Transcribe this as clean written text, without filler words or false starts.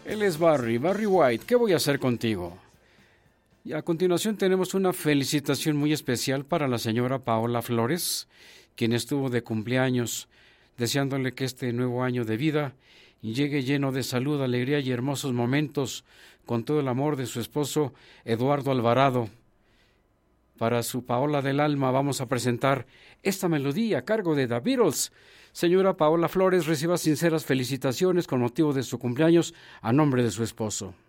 Él es Barry White. ¿Qué voy a hacer contigo? Y a continuación tenemos una felicitación muy especial para la señora Paola Flores, quien estuvo de cumpleaños, deseándole que este nuevo año de vida llegue lleno de salud, alegría y hermosos momentos, con todo el amor de su esposo Eduardo Alvarado. Para su Paola del alma vamos a presentar esta melodía a cargo de The Beatles. Señora Paola Flores, reciba sinceras felicitaciones con motivo de su cumpleaños a nombre de su esposo.